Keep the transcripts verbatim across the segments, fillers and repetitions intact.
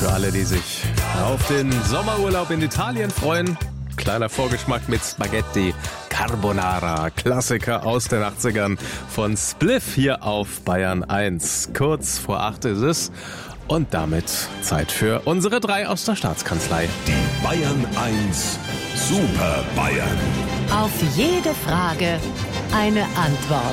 Für alle, die sich auf den Sommerurlaub in Italien freuen, kleiner Vorgeschmack mit Spaghetti Carbonara, Klassiker aus den achtzigern von Spliff hier auf Bayern eins. Kurz vor acht ist es und damit Zeit für unsere drei aus der Staatskanzlei. Die Bayern eins Super Bayern. Auf jede Frage eine Antwort.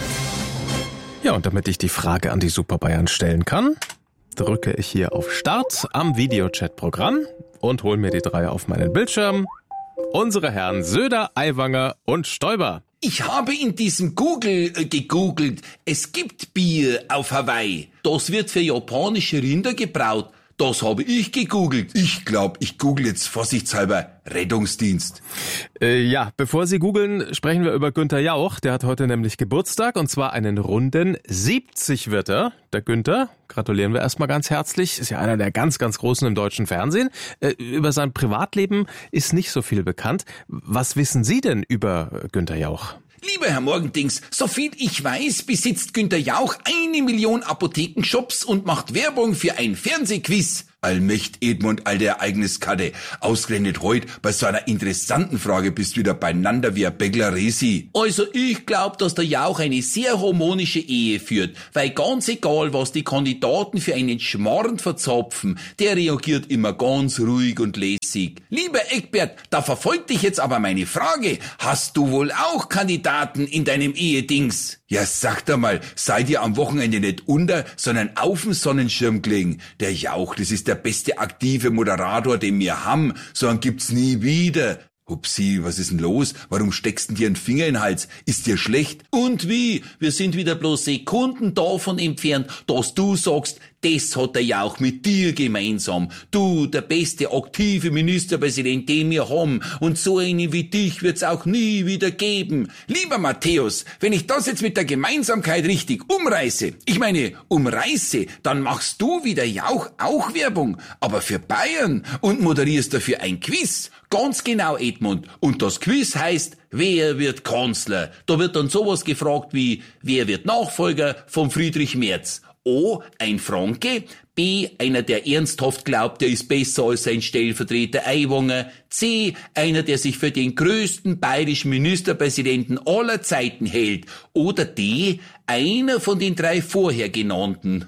Ja, und damit ich die Frage an die Super Bayern stellen kann, drücke ich hier auf Start am Videochat-Programm und hole mir die drei auf meinen Bildschirm. Unsere Herren Söder, Aiwanger und Stoiber. Ich habe in diesem Google äh, gegoogelt, es gibt Bier auf Hawaii. Das wird für japanische Rinder gebraut. Das habe ich gegoogelt. Ich glaube, ich google jetzt vorsichtshalber Rettungsdienst. Äh, ja, bevor Sie googeln, sprechen wir über Günther Jauch. Der hat heute nämlich Geburtstag und zwar einen runden siebzig wird er. Der Günther, gratulieren wir erstmal ganz herzlich, ist ja einer der ganz, ganz Großen im deutschen Fernsehen. Äh, über sein Privatleben ist nicht so viel bekannt. Was wissen Sie denn über Günther Jauch? Lieber Herr Morgendings, soviel ich weiß, besitzt Günther Jauch eine Million Apothekenshops und macht Werbung für ein Fernsehquiz. Allmächt Edmund, alte Ereigniskarte. Ausgerechnet heute bei so einer interessanten Frage bist du wieder beieinander wie ein Bäckler Resi. Also ich glaub, dass der Jauch eine sehr harmonische Ehe führt, weil ganz egal, was die Kandidaten für einen Schmarrn verzapfen, der reagiert immer ganz ruhig und lässig. Lieber Eckbert, da verfolgt dich jetzt aber meine Frage. Hast du wohl auch Kandidaten in deinem Ehedings? Ja, sag doch mal, seid ihr am Wochenende nicht unter, sondern auf dem Sonnenschirm gelegen? Der Jauch, das ist der beste aktive Moderator, den wir haben. So einen gibt's nie wieder. Hupsi, was ist denn los? Warum steckst du dir einen Finger in den Hals? Ist dir schlecht? Und wie? Wir sind wieder bloß Sekunden davon entfernt, dass du sagst, das hat der Jauch mit dir gemeinsam. Du, der beste aktive Ministerpräsident, den wir haben. Und so einen wie dich wird's auch nie wieder geben. Lieber Matthäus, wenn ich das jetzt mit der Gemeinsamkeit richtig umreiße, ich meine umreiße, dann machst du wie der Jauch auch Werbung. Aber für Bayern und moderierst dafür ein Quiz. Ganz genau, Edmund. Und das Quiz heißt, wer wird Kanzler? Da wird dann sowas gefragt wie, wer wird Nachfolger von Friedrich Merz? O, ein Franke, B, einer, der ernsthaft glaubt, der ist besser als sein Stellvertreter Aiwanger, C, einer, der sich für den größten bayerischen Ministerpräsidenten aller Zeiten hält, oder D, einer von den drei vorher genannten.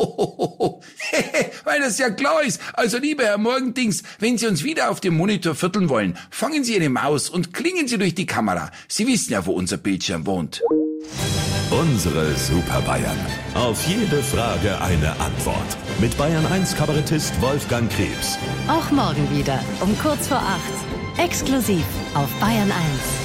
Weil das ja klar ist. Also lieber Herr Morgendings, wenn Sie uns wieder auf dem Monitor vierteln wollen, fangen Sie Ihre Maus und klingen Sie durch die Kamera. Sie wissen ja, wo unser Bildschirm wohnt. Unsere Super Bayern. Auf jede Frage eine Antwort. Mit Bayern eins Kabarettist Wolfgang Krebs. Auch morgen wieder um kurz vor acht. Exklusiv auf Bayern eins.